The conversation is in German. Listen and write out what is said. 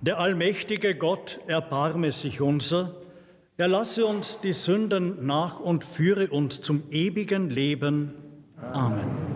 Der allmächtige Gott erbarme sich unser, erlasse uns die Sünden nach und führe uns zum ewigen Leben. Amen.